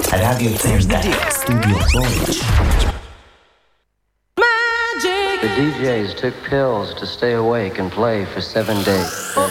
Radio Tenda, Studio Polić. The DJs took pills to stay awake and play for 7 days.